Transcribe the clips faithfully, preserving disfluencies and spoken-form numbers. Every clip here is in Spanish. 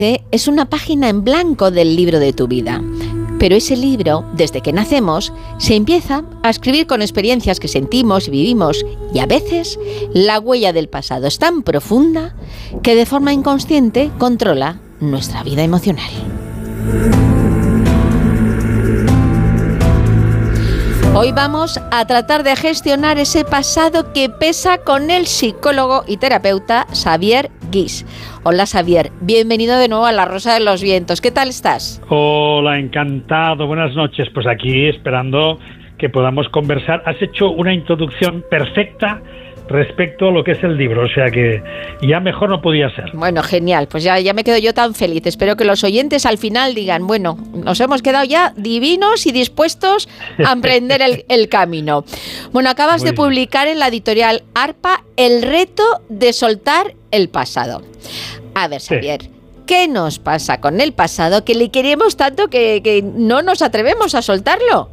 Es una página en blanco del libro de tu vida. Pero ese libro, desde que nacemos, se empieza a escribir con experiencias que sentimos y vivimos, y a veces la huella del pasado es tan profunda que de forma inconsciente controla nuestra vida emocional. Hoy vamos a tratar de gestionar ese pasado que pesa con el psicólogo y terapeuta Xavier Guix. Hola Xavier, bienvenido de nuevo a La Rosa de los Vientos. ¿Qué tal estás? Hola, encantado, buenas noches. Pues aquí esperando que podamos conversar. Has hecho una introducción perfecta respecto a lo que es el libro, o sea que ya mejor no podía ser. Bueno, genial, pues ya, ya me quedo yo tan feliz. Espero que los oyentes al final digan, bueno, nos hemos quedado ya divinos y dispuestos a emprender el, el camino. Bueno, acabas Muy de bien. publicar en la editorial ARPA El reto de soltar el pasado. A ver, Xavier, sí. ¿Qué nos pasa con el pasado que le queremos tanto que, que no nos atrevemos a soltarlo?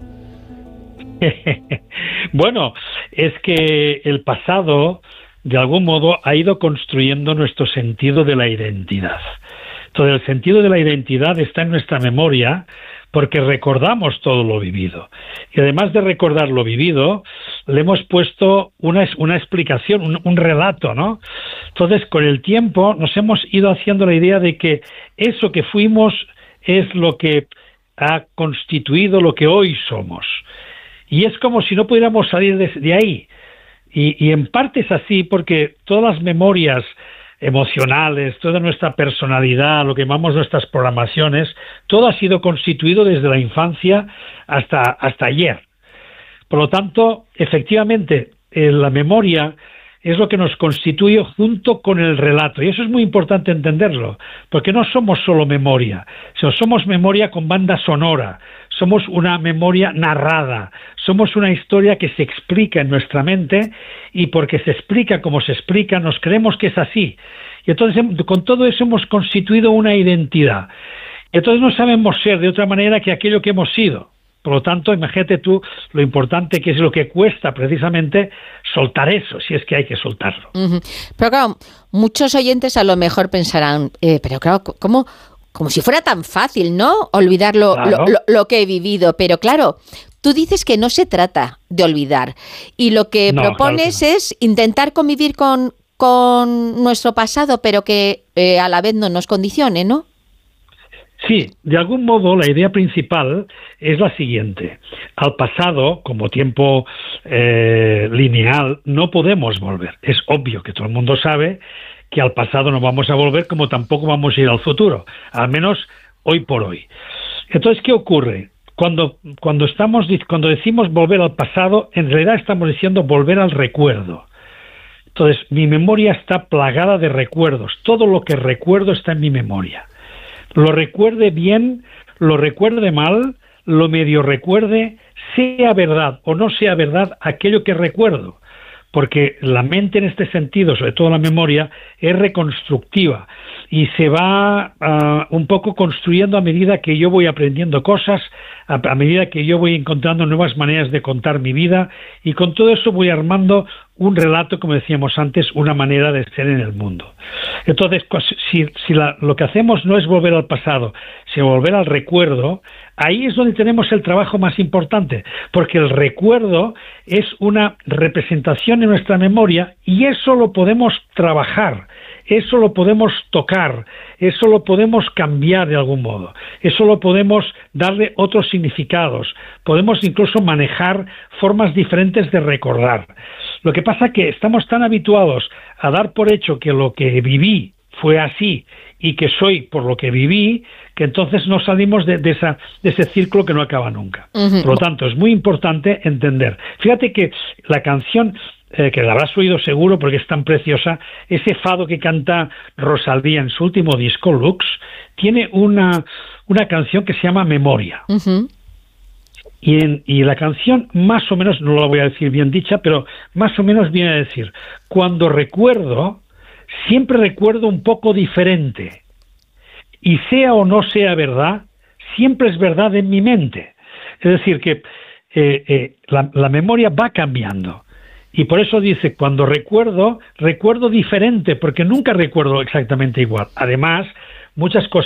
Bueno, es que el pasado, de algún modo, ha ido construyendo nuestro sentido de la identidad. Todo el sentido de la identidad está en nuestra memoria porque recordamos todo lo vivido. Y además de recordar lo vivido, le hemos puesto una, una explicación, un, un relato, ¿no? Entonces, con el tiempo nos hemos ido haciendo la idea de que eso que fuimos es lo que ha constituido lo que hoy somos. Y es como si no pudiéramos salir de, de ahí. Y, y en parte es así porque todas las memorias emocionales, toda nuestra personalidad, lo que llamamos nuestras programaciones, todo ha sido constituido desde la infancia hasta, hasta ayer. Por lo tanto, efectivamente, eh, la memoria es lo que nos constituye junto con el relato. Y eso es muy importante entenderlo, porque no somos solo memoria, sino somos memoria con banda sonora, somos una memoria narrada, somos una historia que se explica en nuestra mente y porque se explica como se explica, nos creemos que es así. Y entonces con todo eso hemos constituido una identidad. Y entonces no sabemos ser de otra manera que aquello que hemos sido. Por lo tanto, imagínate tú lo importante que es lo que cuesta precisamente soltar eso, si es que hay que soltarlo. Uh-huh. Pero claro, muchos oyentes a lo mejor pensarán, eh, pero claro, ¿cómo...? Como si fuera tan fácil, ¿no? Olvidar lo, claro. lo, lo, lo que he vivido. Pero claro, tú dices que no se trata de olvidar. Y lo que no, propones claro que no. es intentar convivir con, con nuestro pasado, pero que eh, a la vez no nos condicione, ¿no? Sí, de algún modo la idea principal es la siguiente. Al pasado, como tiempo eh, lineal, no podemos volver. Es obvio que todo el mundo sabe que al pasado no vamos a volver, como tampoco vamos a ir al futuro, al menos hoy por hoy. Entonces, ¿qué ocurre? Cuando, cuando, estamos, cuando decimos volver al pasado, en realidad estamos diciendo volver al recuerdo. Entonces, mi memoria está plagada de recuerdos. Todo lo que recuerdo está en mi memoria. Lo recuerde bien, lo recuerde mal, lo medio recuerde, sea verdad o no sea verdad aquello que recuerdo. Porque la mente en este sentido, sobre todo la memoria, es reconstructiva y se va uh, un poco construyendo a medida que yo voy aprendiendo cosas, a, a medida que yo voy encontrando nuevas maneras de contar mi vida, y con todo eso voy armando un relato, como decíamos antes, una manera de ser en el mundo. Entonces, si, si la, lo que hacemos no es volver al pasado, sino volver al recuerdo, ahí es donde tenemos el trabajo más importante, porque el recuerdo es una representación en nuestra memoria y eso lo podemos trabajar, eso lo podemos tocar, eso lo podemos cambiar de algún modo, eso lo podemos darle otros significados, podemos incluso manejar formas diferentes de recordar. Lo que pasa es que estamos tan habituados a dar por hecho que lo que viví fue así y que soy por lo que viví, que entonces no salimos de, de, esa, de ese círculo que no acaba nunca. Uh-huh. Por lo tanto, es muy importante entender. Fíjate que la canción, eh, que la habrás oído seguro porque es tan preciosa, ese fado que canta Rosalía en su último disco, Lux, tiene una, una canción que se llama Memoria. Uh-huh. Y, en, y la canción más o menos, no la voy a decir bien dicha, pero más o menos viene a decir, cuando recuerdo, siempre recuerdo un poco diferente. Y sea o no sea verdad, siempre es verdad en mi mente. Es decir, que eh, eh, la, la memoria va cambiando. Y por eso dice, cuando recuerdo, recuerdo diferente, porque nunca recuerdo exactamente igual. Además, muchas cosas